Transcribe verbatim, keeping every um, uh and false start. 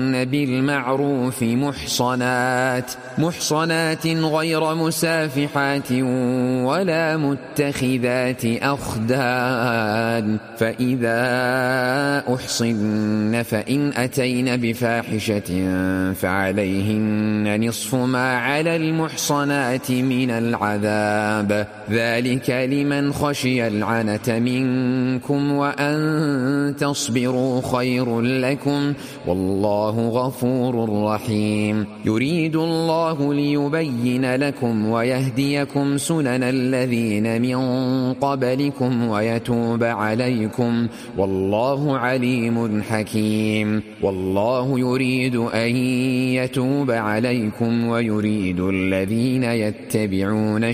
بالمعروف محصنات محصنات غير مسافحات ولا متخذات أخدان، فإذا أحصن فإن أتين بفاحشة فعليهن نصف ما على المحصنات من العذاب، ذلك لمن خشي العنة منكم وأن تصبروا خير لكم والله غفور رحيم. يريد الله ليبين لكم ويهديكم سنن الذين من قبلكم ويتوب عليكم والله عليم حكيم. والله يريد أن يتوب عليكم ويريد الذين يتبعون